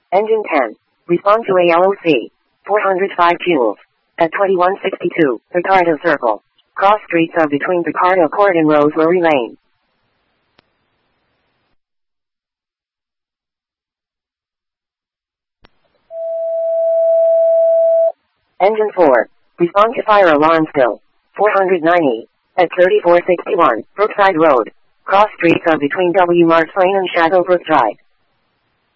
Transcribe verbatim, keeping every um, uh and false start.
Engine ten. Respond to A L O C. four hundred five joules. At twenty-one sixty-two, Picardo Circle. Cross streets are between Picardo Court and Rosemary Lane. Engine four. Respond to fire alarm still. four hundred ninety. At thirty-four sixty-one, Brookside Road. Cross streets are between W. Marks Lane and Shadowbrook Drive.